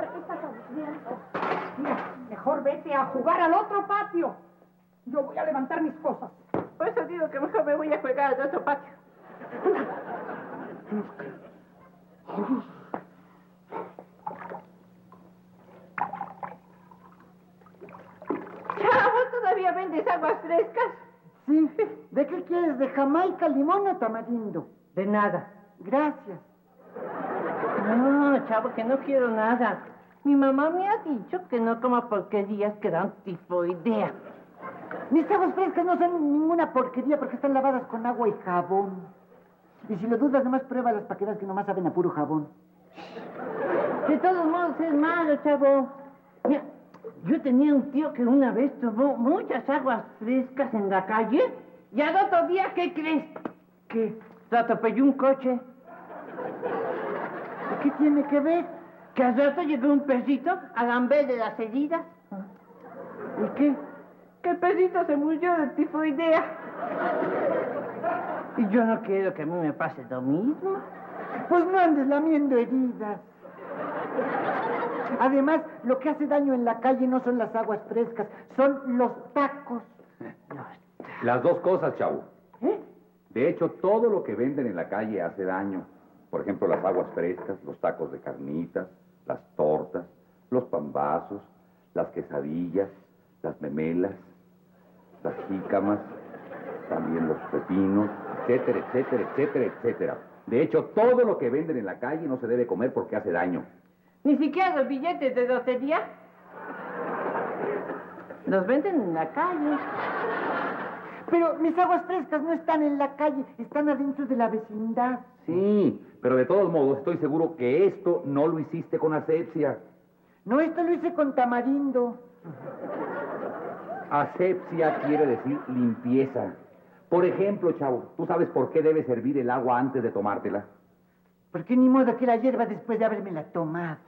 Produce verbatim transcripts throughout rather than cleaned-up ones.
qué estás aburriendo? Mira, mejor vete a jugar al otro patio. Yo voy a levantar mis cosas. Por eso digo que mejor me voy a jugar al otro patio. Chavo, ¿todavía vendes aguas frescas? Sí. ¿De qué quieres? ¿De Jamaica, limón o tamarindo? De nada. Gracias. No, chavo, que no quiero nada. Mi mamá me ha dicho que no coma porquerías que dan tifoidea. Mis aguas frescas no son ninguna porquería porque están lavadas con agua y jabón. Y si lo dudas, nomás pruébalas para que veas que nomás saben a puro jabón. De todos modos es malo, chavo. Mira, yo tenía un tío que una vez tomó muchas aguas frescas en la calle y al otro día, ¿qué crees? ¿Qué? Se atropelló un coche. ¿Qué tiene que ver? Que al rato llegó un perrito a lamber de las heridas. ¿Y qué? Que el perrito se murió de tifoidea. Y yo no quiero que a mí me pase lo mismo. Pues no andes lamiendo heridas. Además, lo que hace daño en la calle no son las aguas frescas, son los tacos. Las dos cosas, chavo. ¿Eh? De hecho, todo lo que venden en la calle hace daño. Por ejemplo, las aguas frescas, los tacos de carnitas, las tortas, los pambazos, las quesadillas, las memelas, las jícamas, también los pepinos, etcétera, etcétera, etcétera, etcétera. De hecho, todo lo que venden en la calle no se debe comer porque hace daño. Ni siquiera los billetes de lotería. Los venden en la calle. Pero mis aguas frescas no están en la calle, están adentro de la vecindad. Sí, pero de todos modos estoy seguro que esto no lo hiciste con asepsia. No, esto lo hice con tamarindo. Asepsia quiere decir limpieza. Por ejemplo, chavo, ¿tú sabes por qué debes servir el agua antes de tomártela? Porque ni modo que la hierva después de habérmela tomado.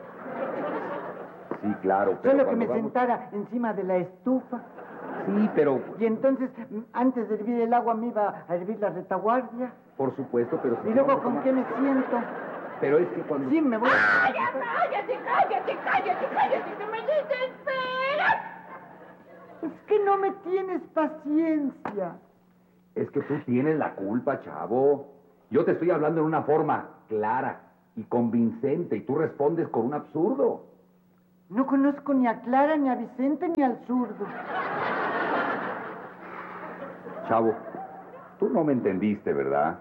Sí, claro, pero Solo que cuando me vamos- sentara encima de la estufa. Sí, pero... Y entonces, m- antes de hervir el agua, me iba a hervir la retaguardia. Por supuesto, pero... si Y luego, vamos a ¿con tomar- qué me siento? Pero es que cuando... Sí, me voy a... ¡Ay, ya, cállate, cállate, cállate, cállate, que me desesperas! Es que no me tienes paciencia. Es que tú tienes la culpa, chavo. Yo te estoy hablando en una forma clara y convincente y tú respondes con un absurdo. No conozco ni a Clara, ni a Vicente, ni al zurdo. Chavo, tú no me entendiste, ¿verdad?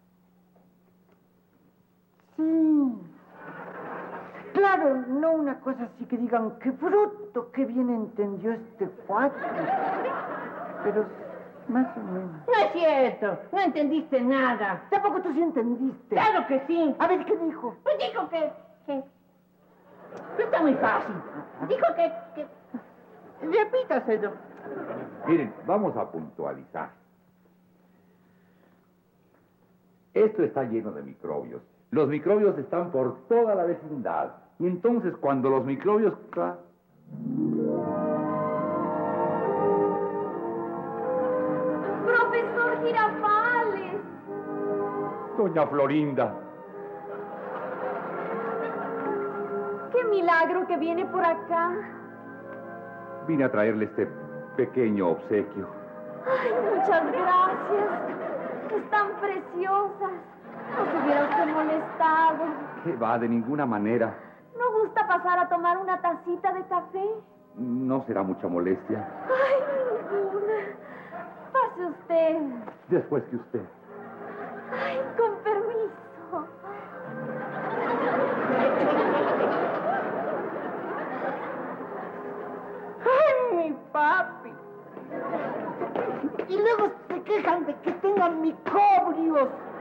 Sí. Claro, no una cosa así que digan, qué bruto, qué bien entendió este cuate. Pero más o menos. No es cierto, no entendiste nada. Tampoco tú sí entendiste. Claro que sí. A ver, ¿qué dijo? Pues dijo que... que... Está muy fácil. Dijo que... que... Repítaselo. Miren, vamos a puntualizar. Esto está lleno de microbios. Los microbios están por toda la vecindad. Y entonces cuando los microbios... ca- ¡Profesor Girafales! Doña Florinda. ¡Qué milagro que viene por acá! Vine a traerle este pequeño obsequio. ¡Ay, muchas gracias! Están preciosas. No se hubiera usted molestado. Que va, de ninguna manera. ¿No gusta pasar a tomar una tacita de café? No será mucha molestia. ¡Ay, ninguna! Pase usted. Después que usted. ¡Ay, con permiso! ¡Ay, mi papi! Y luego se quejan de que tengan microbios.